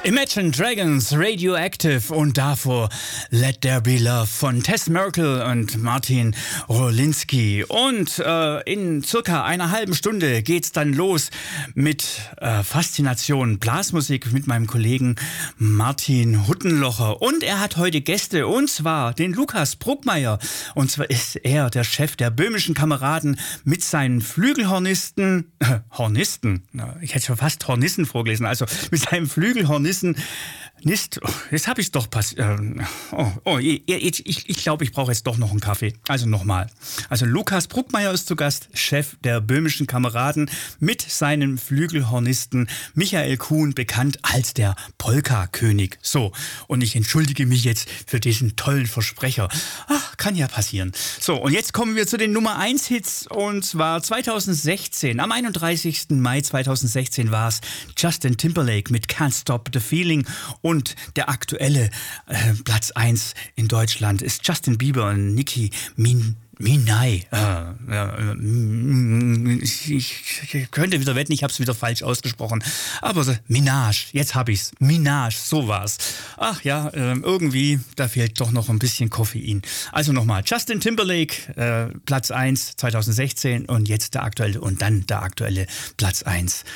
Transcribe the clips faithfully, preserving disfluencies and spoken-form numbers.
Imagine Dragons, Radioactive und davor Let There Be Love von Tess Merkel und Martin Rolinski. Und äh, in circa einer halben Stunde geht's dann los mit äh, Faszination Blasmusik mit meinem Kollegen Martin Huttenlocher. Und er hat heute Gäste, und zwar den Lukas Bruckmeier. Und zwar ist er der Chef der böhmischen Kameraden mit seinen Flügelhornisten, äh, Hornisten, ich hätte schon fast Hornissen vorgelesen, also mit seinem Flügelhornisten Nist, oh, jetzt habe ich es doch passiert. Oh, oh, ich ich, ich glaube, ich brauche jetzt doch noch einen Kaffee. Also nochmal. Also Lukas Bruckmeier ist zu Gast, Chef der böhmischen Kameraden mit seinem Flügelhornisten Michael Kuhn, bekannt als der Polka-König. So, und ich entschuldige mich jetzt für diesen tollen Versprecher. Ach, kann ja passieren. So, und jetzt kommen wir zu den Nummer eins Hits, und zwar zweitausendsechzehn. Am einunddreißigsten Mai zweitausendsechzehn war es Justin Timberlake mit Can't Stop the Feeling. Und der aktuelle äh, Platz eins in Deutschland ist Justin Bieber und Nicki Min Minaj. Äh, äh, ich, ich könnte wieder wetten, ich habe es wieder falsch ausgesprochen. Aber so, Minaj, jetzt habe ich's. Minaj, so war's. Ach ja, äh, irgendwie, da fehlt doch noch ein bisschen Koffein. Also nochmal, Justin Timberlake, äh, Platz eins zweitausendsechzehn und jetzt der aktuelle und dann der aktuelle Platz eins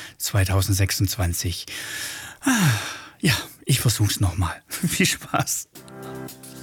zweitausendsechsundzwanzig. Ah, ja, ich versuch's nochmal. Viel Spaß.